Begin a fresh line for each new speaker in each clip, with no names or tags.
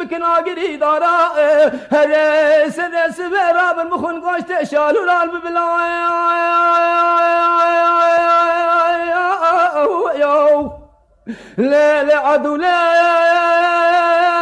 بكناقري دارا هري سنة سبرا بالمخون قاشت شالو رال ببلاي لا لا عدو لا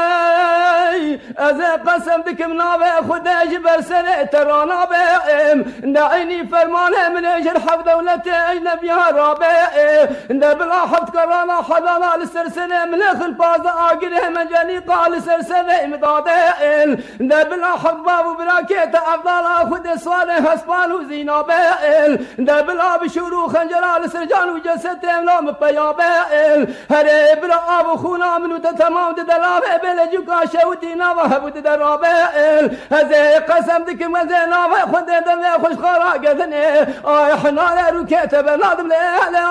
أذا قسم بكم نابع خدا جبر سنة ترى نابع دعيني فرمانه من أجر حق دولتي أجنب يا رابع بلا حد كرانا حلانا لسرسنة من أخل باز آقره مجاني قال سرسنة مدادين بلا حد بابو براكيت أفضل خد صالح أسبان وزينا بائل بلا بشورو خنجرا لسرجان وجسد املام بيابائل هري بلا أبو خونا منو تتمام دلابه بلجوكا شودينا وهبو درابائل هذا قسم دكم هذا نابه خد دم خوش خرا قدني احنا ركيت بنادم لا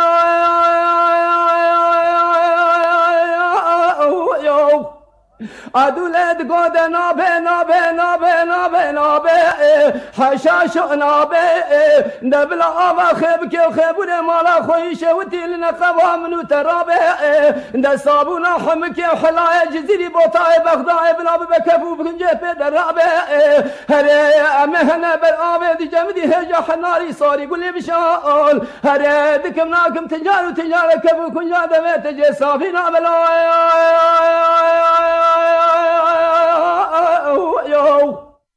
أدولد قد نابه نابه نابه نابه نابه حشاش نابه دبلا أبا خيبك وخيبون مالا خويش وتيلنا قوام وترابه دصابونا حمك وحلايا جزيري بوطاي بغداي بلا بكفو بكنجه بدرابه هري أمهنا بالآبه دي جمدي هجا حناري صاري قولي بشال هري دكم ناكم تجار وتجار كفو كنجا دميت جي صافينا بلا